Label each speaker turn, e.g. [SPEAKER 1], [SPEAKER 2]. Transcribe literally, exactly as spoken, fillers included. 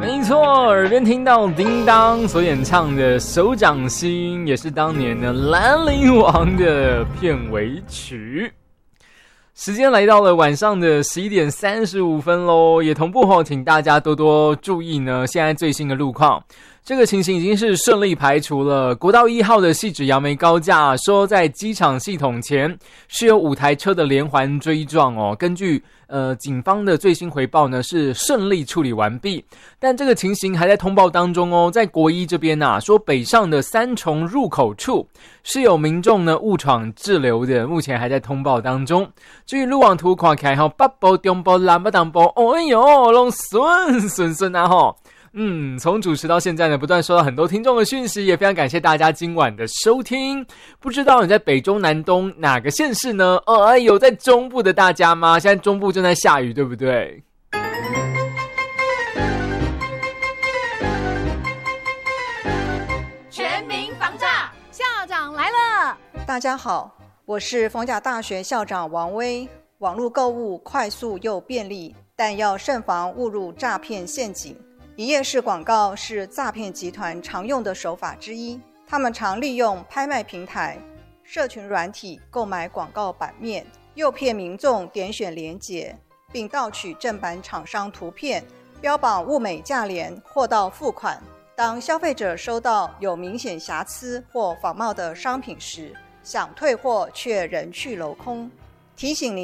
[SPEAKER 1] 没错，耳边听到叮当所演唱的《手掌心》，也是当年的《兰陵王》的片尾曲。时间来到了晚上的十一点三十五分咯，也同步后，请大家多多注意呢，现在最新的路况。这个情形已经是顺利排除了。国道一号的汐止杨梅高架说在机场系统前是有五台车的连环追撞哦。根据呃警方的最新回报呢，是顺利处理完毕，但这个情形还在通报当中哦。在国一这边啊，说北上的三重入口处是有民众呢误闯滞留的，目前还在通报当中。至于路网图看起来吼，北部、中部、南部、东部，哦哎呦，拢顺顺顺啊吼。嗯，从主持到现在呢，不断收到很多听众的讯息，也非常感谢大家今晚的收听。不知道你在北中南东哪个县市呢？呃，有在中部的大家吗？现在中部正在下雨，对不对？
[SPEAKER 2] 全民防诈，校长来了！
[SPEAKER 3] 大家好，我是逢甲大学校长王威。网络购物快速又便利，但要慎防误入诈骗陷阱。一页式广告是诈骗集团常用的手法之一，他们常利用拍卖平台、社群软体购买广告版面，诱骗民众点选连结，并盗取正版厂商图片，标榜物美价廉，货到付款。当消费者收到有明显瑕疵或仿冒的商品时，想退货却人去楼空。提醒您